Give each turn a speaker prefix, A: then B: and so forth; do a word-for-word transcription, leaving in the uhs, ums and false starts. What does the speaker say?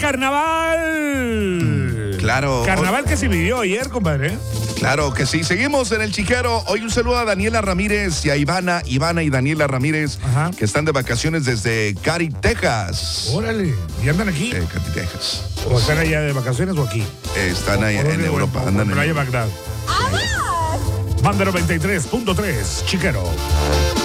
A: carnaval.
B: Claro.
A: Carnaval que se vivió ayer, compadre.
B: Claro que sí. Seguimos en el Chiquero. Hoy un saludo a Daniela Ramírez y a Ivana, Ivana y Daniela Ramírez,
A: Ajá.
B: que están de vacaciones desde Cary, Texas.
A: Órale, ¿y andan aquí?
B: Eh, Cary, Texas.
A: ¿O están allá de vacaciones o aquí?
B: Eh, están allá en Europa.
A: O,
B: Andan
A: en
B: en
A: Playa Bagdad. Banda noventa y tres punto tres, Chiquero.